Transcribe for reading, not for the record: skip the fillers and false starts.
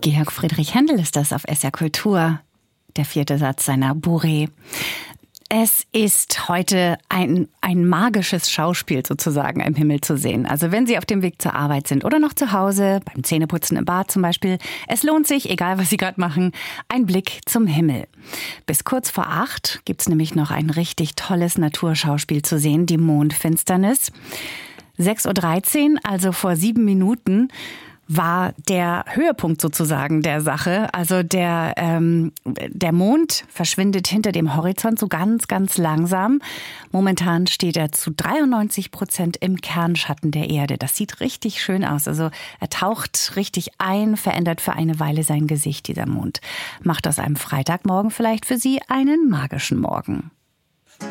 Georg Friedrich Händel ist das auf SR Kultur, der 4. Satz seiner Bourrée. Es ist heute ein magisches Schauspiel sozusagen im Himmel zu sehen. Also wenn Sie auf dem Weg zur Arbeit sind oder noch zu Hause, beim Zähneputzen im Bad zum Beispiel, es lohnt sich, egal was Sie gerade machen, ein Blick zum Himmel. Bis kurz vor 8 gibt's nämlich noch ein richtig tolles Naturschauspiel zu sehen, die Mondfinsternis. 6:13 Uhr, also vor 7 Minuten, war der Höhepunkt sozusagen der Sache. Also der Mond verschwindet hinter dem Horizont so ganz, ganz langsam. Momentan steht er zu 93% im Kernschatten der Erde. Das sieht richtig schön aus. Also er taucht richtig ein, verändert für eine Weile sein Gesicht, dieser Mond. Macht aus einem Freitagmorgen vielleicht für Sie einen magischen Morgen.